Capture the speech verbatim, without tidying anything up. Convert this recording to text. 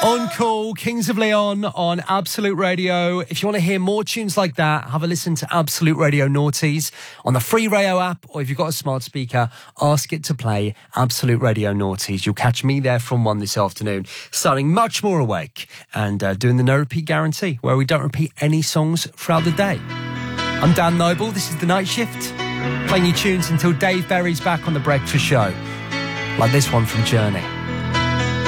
Uncool, Kings of Leon on Absolute Radio. If you want to hear more tunes like that, have a listen to Absolute Radio Naughties on the free Rayo app, or if you've got a smart speaker, ask it to play Absolute Radio Naughties. You'll catch me there from one this afternoon, starting much more awake and uh, doing the no repeat guarantee, where we don't repeat any songs throughout the day. I'm Dan Noble, this is The Night Shift, playing you tunes until Dave Berry's back on The Breakfast Show, like this one from Journey.